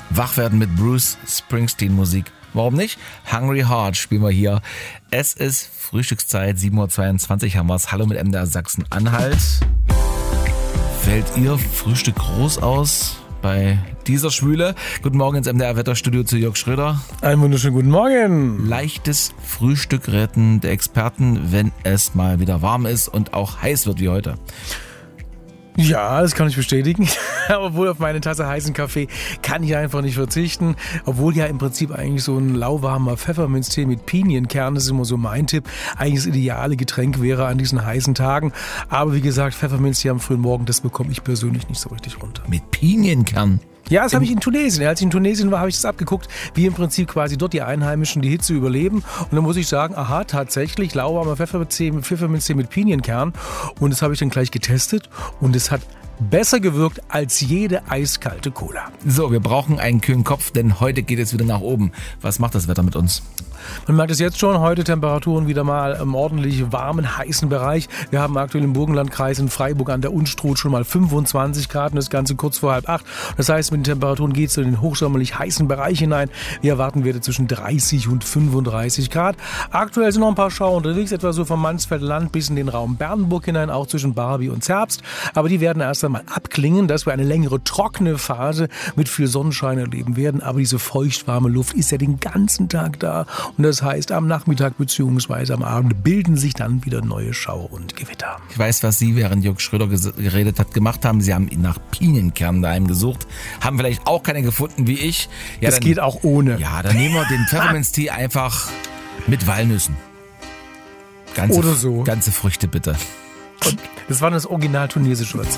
Wach werden mit Bruce Springsteen Musik. Warum nicht? Hungry Heart spielen wir hier. Es ist Frühstückszeit, 7.22 Uhr haben wir es. Hallo mit MDR Sachsen-Anhalt. Fällt Ihr Frühstück groß aus bei dieser Schwüle? Guten Morgen ins MDR Wetterstudio zu Jörg Schröder. Einen wunderschönen guten Morgen. Leichtes Frühstück retten der Experten, wenn es mal wieder warm ist und auch heiß wird wie heute. Ja, das kann ich bestätigen. Obwohl auf meine Tasse heißen Kaffee kann ich einfach nicht verzichten. Obwohl ja im Prinzip eigentlich so ein lauwarmer Pfefferminztee mit Pinienkern, das ist immer so mein Tipp, eigentlich das ideale Getränk wäre an diesen heißen Tagen. Aber wie gesagt, Pfefferminztee am frühen Morgen, das bekomme ich persönlich nicht so richtig runter. Mit Pinienkern? Ja, das habe ich in Tunesien. Als ich in Tunesien war, habe ich das abgeguckt, wie im Prinzip quasi dort die Einheimischen die Hitze überleben. Und dann muss ich sagen, aha, tatsächlich, lauwarmer Pfefferminztee mit Pinienkern. Und das habe ich dann gleich getestet und es hat besser gewirkt als jede eiskalte Cola. So, wir brauchen einen kühlen Kopf, denn heute geht es wieder nach oben. Was macht das Wetter mit uns? Man merkt es jetzt schon, heute Temperaturen wieder mal im ordentlich warmen, heißen Bereich. Wir haben aktuell im Burgenlandkreis in Freiburg an der Unstrut schon mal 25 Grad und das Ganze kurz vor 7:30. Das heißt, mit den Temperaturen geht es in den hochsommerlich heißen Bereich hinein. Wir erwarten Werte zwischen 30 und 35 Grad. Aktuell sind noch ein paar Schauer unterwegs, etwa so vom Mansfelder Land bis in den Raum Bernburg hinein, auch zwischen Barby und Zerbst. Aber die werden erst einmal abklingen, dass wir eine längere trockene Phase mit viel Sonnenschein erleben werden. Aber diese feuchtwarme Luft ist ja den ganzen Tag da. Und das heißt, am Nachmittag bzw. am Abend bilden sich dann wieder neue Schauer und Gewitter. Ich weiß, was Sie, während Jörg Schröder geredet hat, gemacht haben. Sie haben nach Pinienkernen daheim gesucht. Haben vielleicht auch keine gefunden wie ich. Ja, das geht auch ohne. Ja, dann nehmen wir den Pfefferminztee einfach mit Walnüssen. Oder so. Ganze Früchte bitte. Und das war das original tunesische Rezept.